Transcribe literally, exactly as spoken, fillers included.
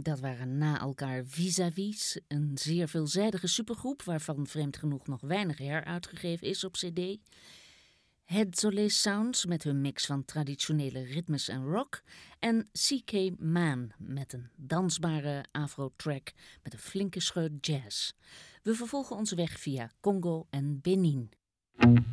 Dat waren na elkaar Vis-à-vis, een zeer veelzijdige supergroep waarvan vreemd genoeg nog weinig heruitgegeven is op cd. Head Solé Sounds met hun mix van traditionele ritmes en rock. En C K Man met een dansbare afro-track met een flinke scheut jazz. We vervolgen onze weg via Congo en Benin.